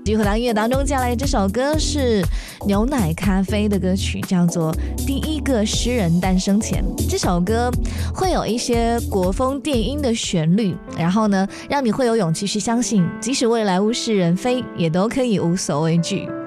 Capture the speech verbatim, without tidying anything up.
继续回到音乐当中，接下来这首歌是牛奶咖啡的歌曲，叫做《第一个诗人诞生前》。这首歌会有一些国风电音的旋律，然后呢，让你会有勇气去相信，即使未来物是人非，也都可以无所畏惧。